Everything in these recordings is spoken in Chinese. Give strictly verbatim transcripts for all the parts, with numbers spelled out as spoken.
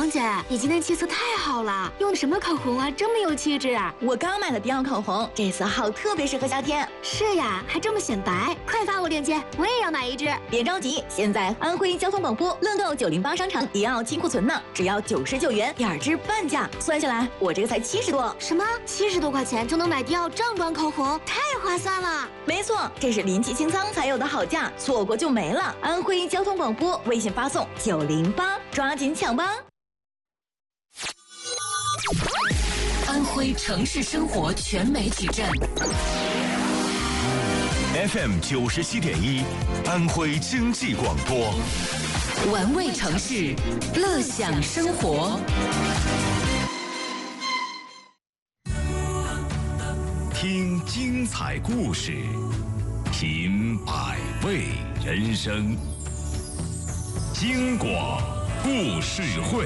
王姐，你今天气色太好了，用的什么口红啊？这么有气质啊！ 我刚买了迪奥口红，这色号特别适合夏天。 是呀，还这么显白，快发我链接，我也要买一支。 别着急，现在安徽交通广播乐购九零八商场迪奥清库存呢，只要九十九元，两支半价，算下来我这个才七十多。 什么？七十多块钱就能买迪奥正装口红，太划算了！ 没错，这是临期清仓才有的好价，错过就没了。安徽交通广播微信发送九零八，抓紧抢吧！ 安徽城市生活全媒体站 F M 九十七点一，安徽经济广播， 玩味城市，乐享生活。 听精彩故事，品百味人生。京广故事会。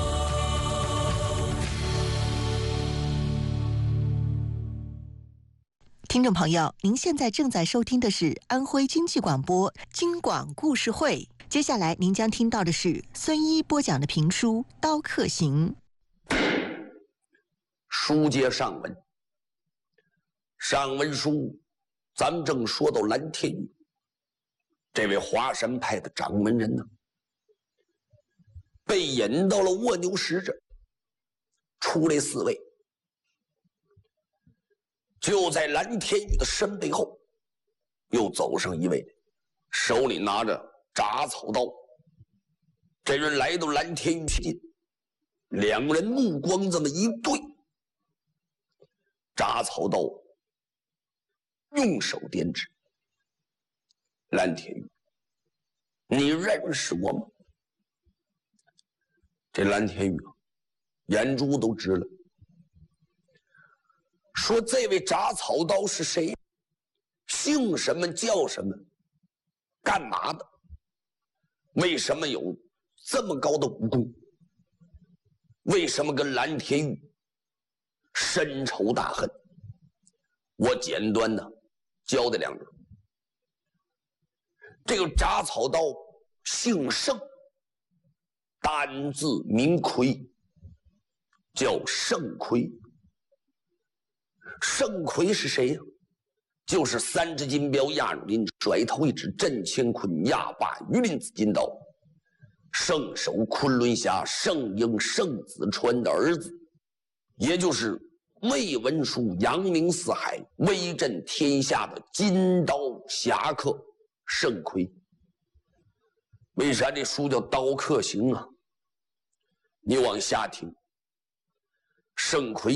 听众朋友，您现在正在收听的是安徽经济广播京广故事会。接下来您将听到的是孙一播讲的评书《刀客行》。 书接上文，上文书咱们正说到蓝天宇这位华山派的掌门人呢，被引到了卧牛石这，出来四位。就在蓝天宇的身背后，又走上一位，手里拿着铡草刀。这人来到蓝天宇近，两人目光这么一对，铡草刀用手点指：“蓝天宇，你认识我吗？”这蓝天宇眼珠都直了，说：“这位铡草刀是谁？姓什么？叫什么？干嘛的？为什么有这么高的武功？为什么跟蓝天宇深仇大恨？”我简单的交代两句。这个铡草刀姓盛，单字名奎，叫盛奎。盛奎是谁呀？就是三只金镖压入林，甩头一指震乾坤，压霸榆林紫金刀，圣手昆仑侠圣婴圣子川的儿子，也就是魏文书扬名四海威震天下的金刀侠客盛奎。为啥这书叫刀客行啊？你往下听，盛奎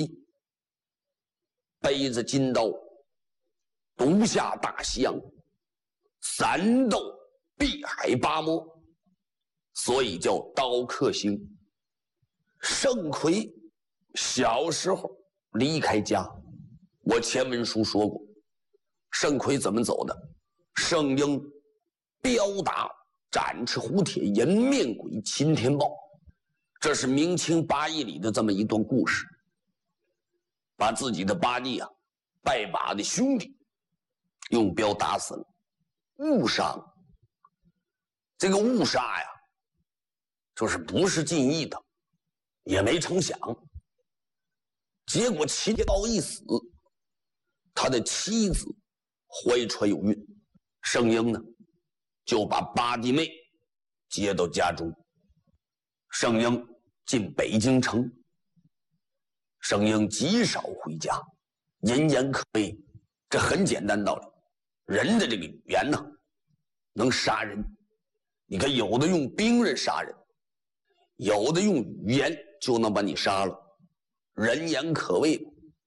背着金刀，独下大西洋，三斗碧海八魔，所以叫刀客行。盛奎小时候离开家，我前文书说过，盛奎怎么走的？圣婴彪打展翅胡铁颜面鬼秦天豹，这是明清八义里的这么一段故事。把自己的八弟啊，拜把的兄弟用镖打死了，误杀。这个误杀呀，就是不是尽意的，也没成想。结果秦天豹一死，他的妻子怀揣有孕，圣婴呢就把八弟妹接到家中。圣婴进北京城，圣婴极少回家，人言可畏。这很简单道理，人的这个语言呢，能杀人。你看，有的用兵刃杀人，有的用语言就能把你杀了，人言可畏。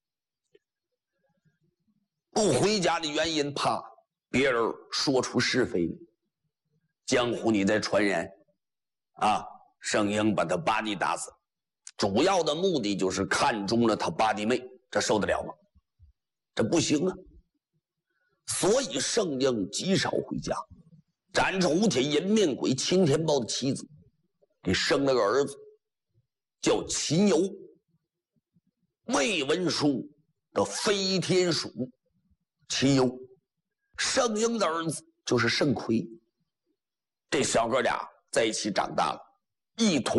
不回家的原因，怕别人说出是非来，江湖你在传言啊，圣婴把他八弟打死，主要的目的就是看中了他八弟妹，这受得了吗？这不行啊！所以圣婴极少回家。展翅胡铁颜面鬼秦天豹的妻子给生了个儿子，叫秦游。魏文书的飞天鼠秦游，圣婴的儿子就是盛奎。这小哥俩在一起长大了，一同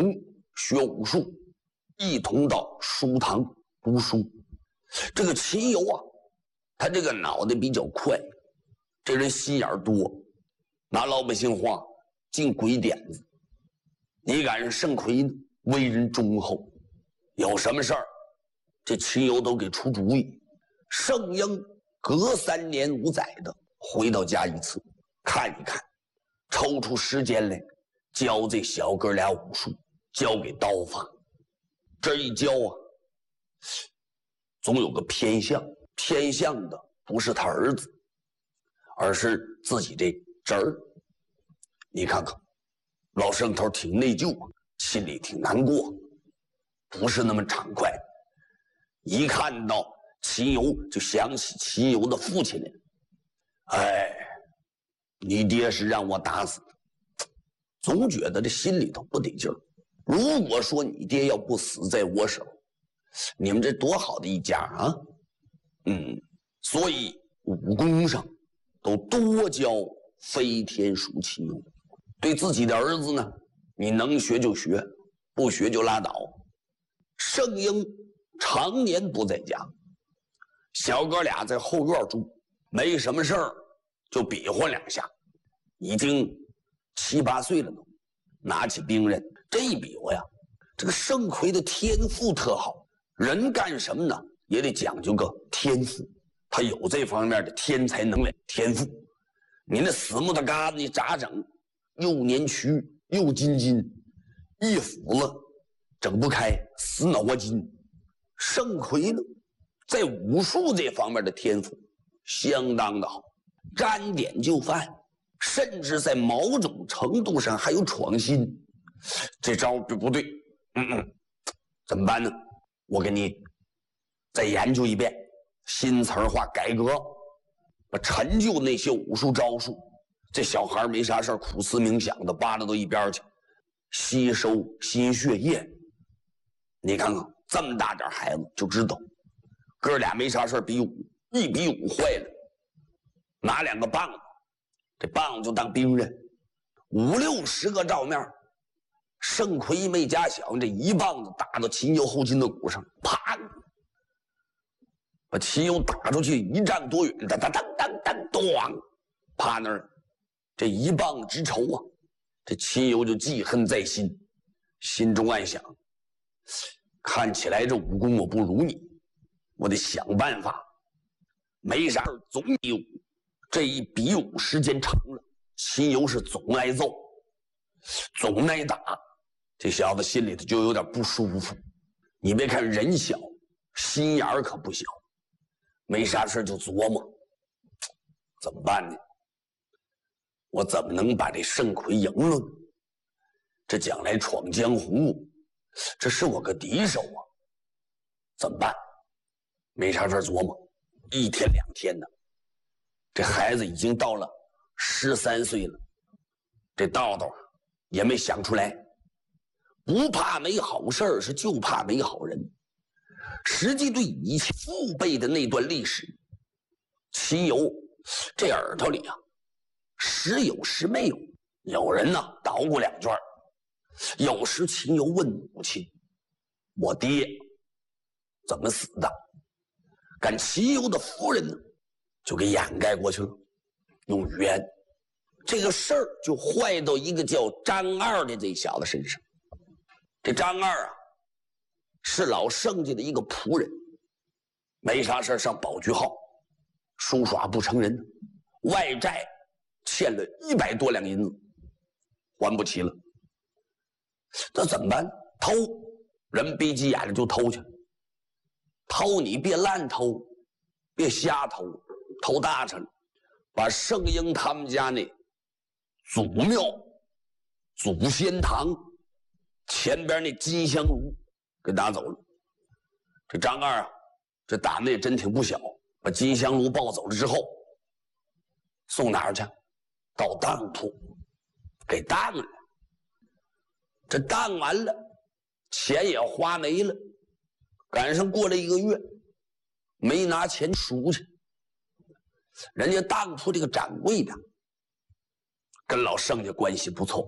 学武术，一同到书堂读书。这个秦由啊，他这个脑袋比较快，这人心眼多，拿老百姓话进鬼点子。你赶上盛奎呢，为人忠厚，有什么事儿，这秦由都给出主意。盛英隔三年五载的回到家一次，看一看，抽出时间来教这小哥俩武术，教给刀法。这一教啊，总有个偏向，偏向的不是他儿子，而是自己这侄儿。你看看，老盛头挺内疚啊，心里挺难过，不是那么畅快。一看到秦由，就想起秦由的父亲来。哎，你爹是让我打死的，总觉得这心里头不得劲儿。如果说你爹要不死在我手，你们这多好的一家啊！嗯，所以武功上都多教飞天蜀秦由。对自己的儿子呢，你能学就学，不学就拉倒。盛英常年不在家，小哥俩在后院住，没什么事儿就比划两下。已经七八岁了都，拿起兵刃这一比划呀，这个盛奎的天赋特好。人干什么呢，也得讲究个天赋，他有这方面的天才能力天赋。你那死木头疙瘩你咋整？又年屈又筋筋，一斧子整不开，死脑瓜筋。盛奎呢，在武术这方面的天赋相当的好，沾点就犯，甚至在某种程度上还有创新。这招就不对，嗯嗯，怎么办呢？我给你再研究一遍，新词儿化改革，把陈旧那些武术招数，这小孩没啥事苦思冥想的扒拉到一边去，吸收新血液。你看看这么大点孩子就知道，哥俩没啥事比武，一比武坏了，拿两个棒子，这棒子就当兵刃，五六十个照面。盛奎没假想，这一棒子打到秦由后筋的骨上，啪，把秦由打出去一丈多远，当当当当当，咣，趴那儿。这一棒之仇啊，这秦由就记恨在心，心中暗想：看起来这武功我不如你，我得想办法。没啥事总比武，这一比武时间长了，秦由是总挨揍，总挨打。这小子心里头就有点不舒服。你别看人小，心眼儿可不小，没啥事就琢磨怎么办呢？我怎么能把这盛奎赢了呢？这将来闯江湖，这是我个敌手啊，怎么办？没啥事琢磨，一天两天的，这孩子已经到了十三岁了，这道道也没想出来。不怕没好事，是就怕没好人。实际对以前父辈的那段历史，秦由这耳朵里啊，时有时没有。有人呢捣鼓两句，有时秦由问母亲：“我爹怎么死的？”赶秦由的夫人呢，就给掩盖过去了，用语言。这个事儿就坏到一个叫张二的这小子身上。这张二啊，是老盛家的一个仆人，没啥事上保局号，书耍不成人，外债欠了一百多两银子，还不起了。那怎么办？偷，人逼急眼了就偷去。偷你别乱偷，别瞎偷，偷大成，把盛英他们家那祖庙、祖先堂前边那金香炉给拿走了。这张二啊，这胆子也真挺不小，把金香炉抱走了之后，送哪儿去？到当铺给当了。这当完了，钱也花没了，赶上过了一个月，没拿钱赎去。人家当铺这个掌柜的跟老盛家关系不错，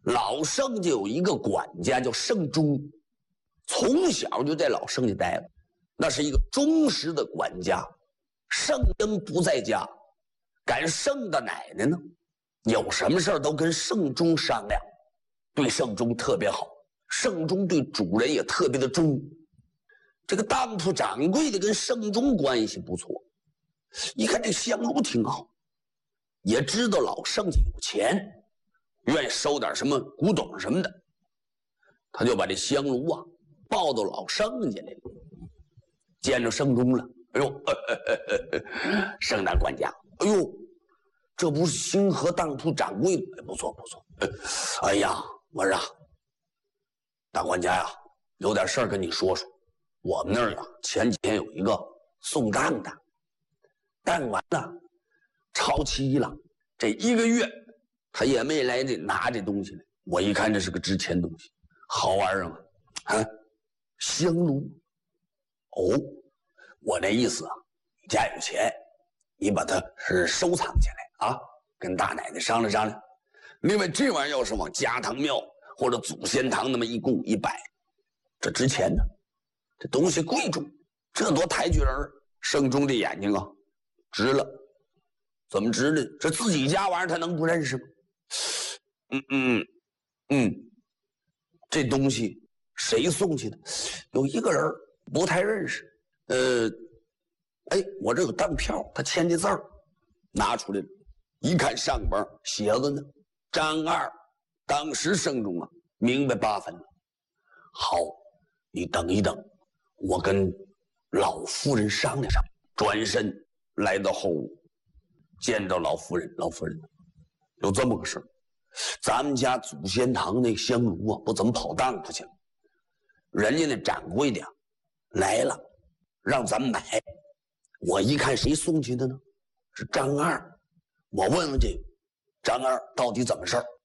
老盛家有一个管家叫盛忠，从小就在老盛家待了，那是一个忠实的管家。盛英不在家，赶盛的奶奶呢，有什么事儿都跟盛忠商量，对盛忠特别好。盛忠对主人也特别的忠。这个当铺掌柜的跟盛忠关系不错，一看这香炉挺好，也知道老盛家有钱，愿意收点什么古董什么的，他就把这香炉啊抱到老盛家来了，见着盛忠了。哎呦，呃呃呃呃，盛大管家，哎呦，这不是星河当铺掌柜的？不错不错。哎呀，我说啊，大管家呀，有点事儿跟你说说。我们那儿呀，前几天有一个送蛋的，蛋完了，超期了，这一个月他也没来这拿这东西来。我一看这是个值钱东西，好玩意儿啊！啊，香炉。哦，我那意思啊，你家有钱，你把它是收藏起来啊，跟大奶奶商量商量。另外，这玩意儿要是往家堂庙或者祖先堂那么一供一摆，这值钱呢。这东西贵重，这多抬举人！盛忠的眼睛啊，直了。怎么直呢？这自己家玩意儿他能不认识吗？嗯嗯嗯，这东西谁送去的？有一个人不太认识。呃，哎，我这有当票，他签的字儿，拿出来了，一看上边写着呢，张二。当时盛忠啊，明白八分了。好，你等一等。我跟老夫人商量商量，转身来到后屋，见到老夫人。老夫人，有这么个事儿，咱们家祖先堂那个香炉啊，不怎么跑当铺去了，人家那掌柜的来了，让咱们买。我一看谁送去的呢？是张二。我问问这张二到底怎么事儿？